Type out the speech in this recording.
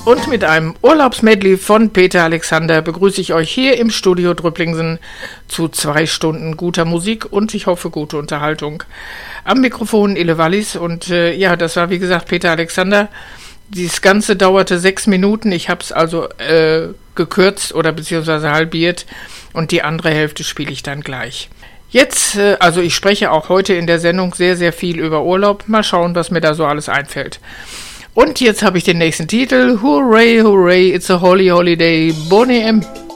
Und mit einem Urlaubsmedley von Peter Alexander begrüße ich euch hier im Studio Drüpplingsen zu 2 Stunden guter Musik und ich hoffe gute Unterhaltung. Am Mikrofon Ile Wallis und ja, das war wie gesagt Peter Alexander. Dieses Ganze dauerte 6 Minuten, ich habe es also gekürzt oder beziehungsweise halbiert und die andere Hälfte spiele ich dann gleich. Jetzt, also ich spreche auch heute in der Sendung sehr, sehr viel über Urlaub. Mal schauen, was mir da so alles einfällt. Und jetzt habe ich den nächsten Titel. Hooray, hooray, it's a holy holiday. Boney M.